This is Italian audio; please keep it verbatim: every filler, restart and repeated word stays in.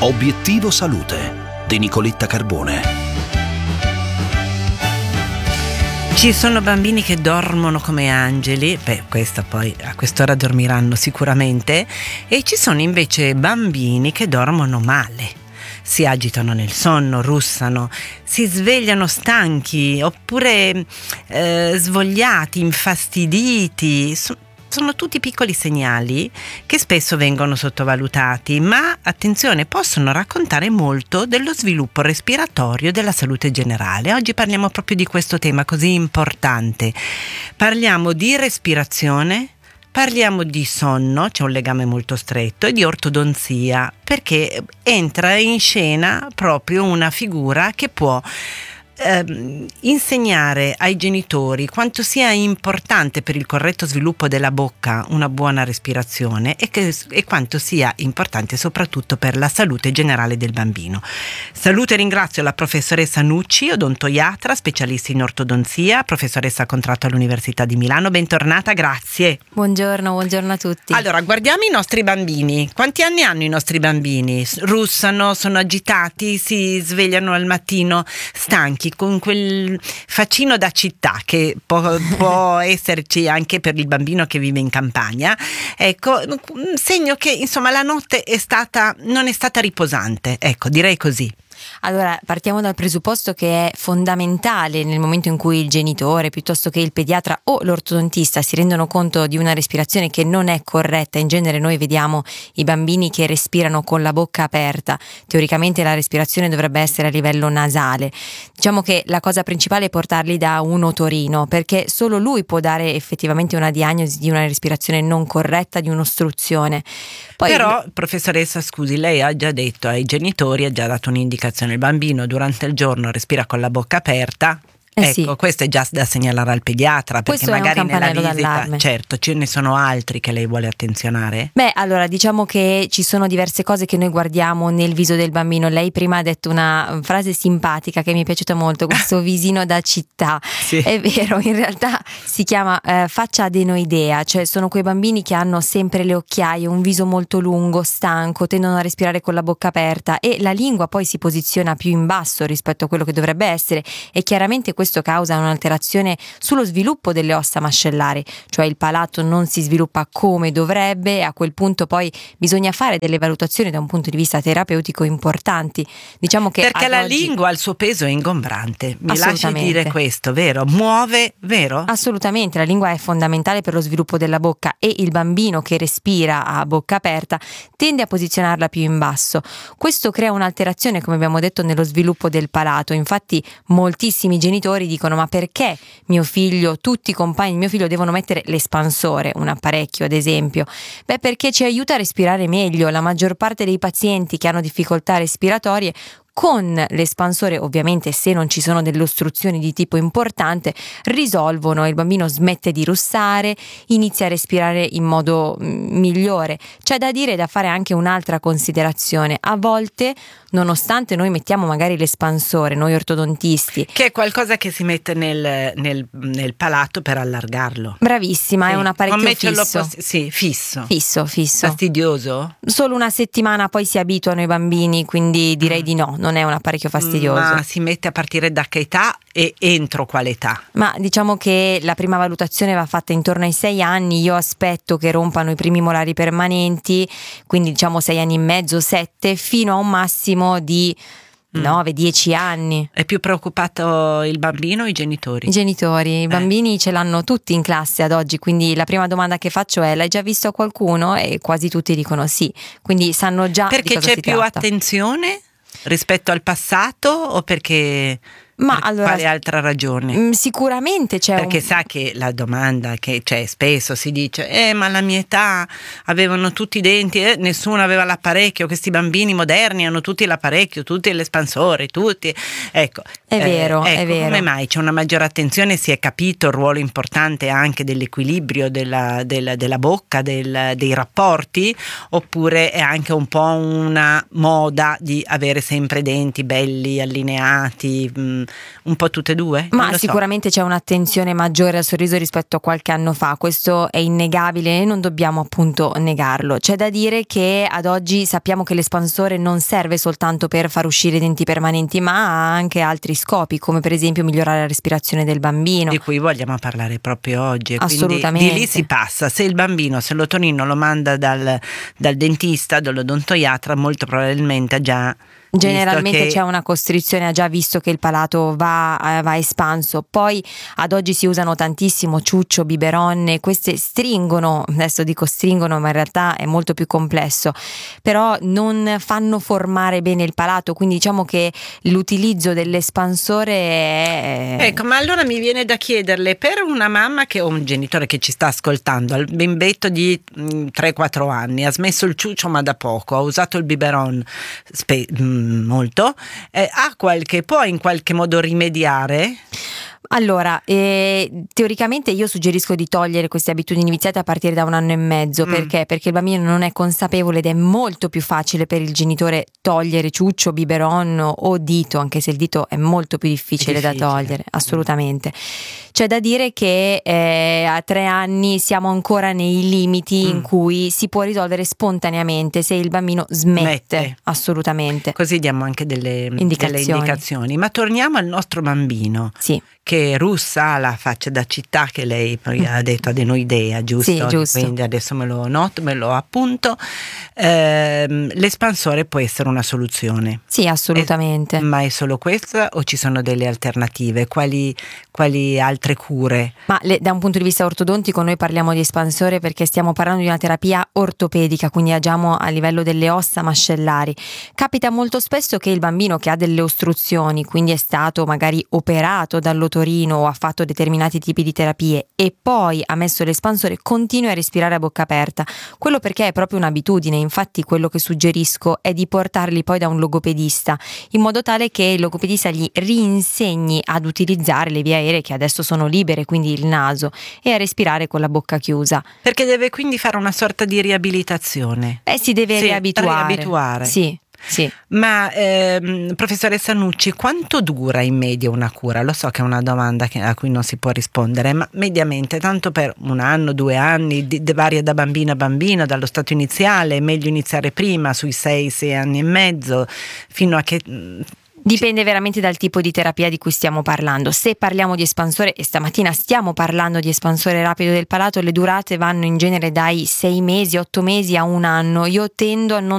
Obiettivo Salute di Nicoletta Carbone. Ci sono bambini che dormono come angeli, beh, questo poi a quest'ora dormiranno sicuramente, e ci sono invece bambini che dormono male. Si agitano nel sonno, russano, si svegliano stanchi oppure eh, svogliati, infastiditi. So- Sono tutti piccoli segnali che spesso vengono sottovalutati, ma attenzione, possono raccontare molto dello sviluppo respiratorio e della salute generale. Oggi parliamo proprio di questo tema così importante. Parliamo di respirazione, parliamo di sonno, c'è un legame molto stretto, e di ortodonzia, perché entra in scena proprio una figura che può Eh, insegnare ai genitori quanto sia importante per il corretto sviluppo della bocca una buona respirazione e, che, e quanto sia importante soprattutto per la salute generale del bambino. Saluto e ringrazio la professoressa Nucci, odontoiatra, specialista in ortodonzia, professoressa a contratto all'Università di Milano. Bentornata, grazie. Buongiorno, buongiorno a tutti. Allora, guardiamo i nostri bambini. Quanti anni hanno i nostri bambini? Russano, sono agitati, si svegliano al mattino stanchi, con quel faccino da città che può, può esserci anche per il bambino che vive in campagna. Ecco, un segno che insomma la notte è stata non è stata riposante, ecco, direi così. Allora, partiamo dal presupposto che è fondamentale nel momento in cui il genitore, piuttosto che il pediatra o l'ortodontista, si rendono conto di una respirazione che non è corretta. In genere noi vediamo i bambini che respirano con la bocca aperta. Teoricamente la respirazione dovrebbe essere a livello nasale. Diciamo che la cosa principale è portarli da un otorino, perché solo lui può dare effettivamente una diagnosi di una respirazione non corretta, di un'ostruzione. Poi, Però, professoressa, scusi, lei ha già detto ai genitori, ha già dato un'indicazione: il bambino durante il giorno respira con la bocca aperta. Eh ecco, sì. Questo è già da segnalare al pediatra, perché Questo è un magari nella campanello visita, d'allarme. certo, ce ne sono altri che lei vuole attenzionare? Beh, allora diciamo che ci sono diverse cose che noi guardiamo nel viso del bambino. Lei prima ha detto una frase simpatica che mi è piaciuta molto, questo visino da città. Sì. È vero, in realtà si chiama eh, faccia adenoidea, cioè sono quei bambini che hanno sempre le occhiaie, un viso molto lungo, stanco, tendono a respirare con la bocca aperta e la lingua poi si posiziona più in basso rispetto a quello che dovrebbe essere, e chiaramente questo causa un'alterazione sullo sviluppo delle ossa mascellari, cioè il palato non si sviluppa come dovrebbe, e a quel punto poi bisogna fare delle valutazioni da un punto di vista terapeutico importanti. Diciamo che perché la oggi... lingua al suo peso è ingombrante, mi lasci Assolutamente. dire questo, vero? Muove, vero? Assolutamente, la lingua è fondamentale per lo sviluppo della bocca e il bambino che respira a bocca aperta tende a posizionarla più in basso. Questo crea un'alterazione, come abbiamo detto, nello sviluppo del palato. Infatti moltissimi genitori dicono: ma perché mio figlio, tutti i compagni di mio figlio devono mettere l'espansore, un apparecchio ad esempio? Beh, perché ci aiuta a respirare meglio. La maggior parte dei pazienti che hanno difficoltà respiratorie con l'espansore, ovviamente se non ci sono delle ostruzioni di tipo importante, risolvono, il bambino smette di russare, inizia a respirare in modo mm, migliore. C'è da dire e da fare anche un'altra considerazione: a volte, nonostante noi mettiamo magari l'espansore, noi ortodontisti, Che è qualcosa che si mette nel, nel, nel palato per allargarlo. bravissima, Sì. è un apparecchio Come ce lo fisso. poss- sì, fisso. Fisso, fisso. Fastidioso? Solo una settimana poi si abituano i bambini, quindi direi di no, non è un apparecchio fastidioso. Ma si mette a partire da che età e entro quale età? Ma diciamo che la prima valutazione va fatta intorno ai sei anni. Io aspetto che rompano i primi molari permanenti, quindi diciamo sei anni e mezzo, sette, fino a un massimo di nove dieci anni. È più preoccupato il bambino o i genitori? I genitori, i bambini ce l'hanno tutti in classe ad oggi, quindi la prima domanda che faccio è: l'hai già visto qualcuno? E quasi tutti dicono sì, quindi sanno già di Perché cosa c'è si più tratta. attenzione rispetto al passato, o perché Ma per allora, quale altra ragione? mm, sicuramente c'è Perché un... sa che la domanda che c'è spesso si dice: eh ma alla mia età avevano tutti i denti, eh, nessuno aveva l'apparecchio, questi bambini moderni hanno tutti l'apparecchio, tutti l'espansore, tutti, ecco. È vero, eh, ecco, è vero. Come mai c'è una maggiore attenzione? Si è capito il ruolo importante anche dell'equilibrio della, della, della bocca, del, dei rapporti, oppure è anche un po' una moda di avere sempre denti belli, allineati, mh, un po' tutte e due? Non Ma lo so. sicuramente c'è un'attenzione maggiore al sorriso rispetto a qualche anno fa, questo è innegabile e non dobbiamo appunto negarlo. C'è da dire che ad oggi sappiamo che l'espansore non serve soltanto per far uscire i denti permanenti, ma ha anche altri scopi, come per esempio migliorare la respirazione del bambino. Di cui vogliamo parlare proprio oggi. E quindi Assolutamente. di lì si passa. Se il bambino, se l'otorino lo manda dal, dal dentista, dall'odontoiatra, molto probabilmente ha già Generalmente visto che c'è una costrizione, ha già visto che il palato va, eh, va espanso. Poi ad oggi si usano tantissimo ciuccio, biberon, queste stringono, adesso dico stringono ma in realtà è molto più complesso, però non fanno formare bene il palato, quindi diciamo che l'utilizzo dell'espansore è... Ecco, ma allora mi viene da chiederle, per una mamma che o un genitore che ci sta ascoltando, al bimbetto di mh, tre quattro anni, ha smesso il ciuccio ma da poco, ha usato il biberon spe- mh, molto, eh, ha qualche, può in qualche modo rimediare? Allora, eh, teoricamente io suggerisco di togliere queste abitudini viziate a partire da un anno e mezzo. Mm. Perché? Perché il bambino non è consapevole ed è molto più facile per il genitore togliere ciuccio, biberon o dito, anche se il dito è molto più difficile, È difficile. da togliere, assolutamente. C'è da dire che eh, a tre anni siamo ancora nei limiti Mm. in cui si può risolvere spontaneamente se il bambino smette, Smette. assolutamente. Così diamo anche delle Indicazioni. delle indicazioni. Ma torniamo al nostro bambino. Sì. Che russa ha la faccia da città, che lei poi ha detto adenoidea, giusto? Sì, giusto. Quindi adesso me lo noto, me lo appunto. Ehm, l'espansore può essere una soluzione. Sì, assolutamente. È- ma è solo questa o ci sono delle alternative? Quali, quali altre cure? Ma le- da un punto di vista ortodontico noi parliamo di espansore perché stiamo parlando di una terapia ortopedica, quindi agiamo a livello delle ossa mascellari. Capita molto spesso che il bambino che ha delle ostruzioni, quindi è stato magari operato dall'otorino o ha fatto determinati tipi di terapie e poi ha messo l'espansore, continui a respirare a bocca aperta. Quello perché è proprio un'abitudine. Infatti quello che suggerisco è di portarli poi da un logopedista, in modo tale che il logopedista gli rinsegni ad utilizzare le vie aeree che adesso sono libere, quindi il naso, e a respirare con la bocca chiusa. Perché deve quindi fare una sorta di riabilitazione. Eh, si deve Sì, riabituare. riabituare. Sì, sì. Ma ehm, professoressa Nucci, quanto dura in media una cura? Lo so che è una domanda che- a cui non si può rispondere, ma mediamente, tanto per un anno, due anni, di, di- varia da bambino a bambino, dallo stato iniziale, è meglio iniziare prima, sui sei, sei anni e mezzo, fino a che... Dipende veramente dal tipo di terapia di cui stiamo parlando. Se parliamo di espansore, e stamattina stiamo parlando di espansore rapido del palato, le durate vanno in genere dai sei mesi, otto mesi a un anno. Io tendo a non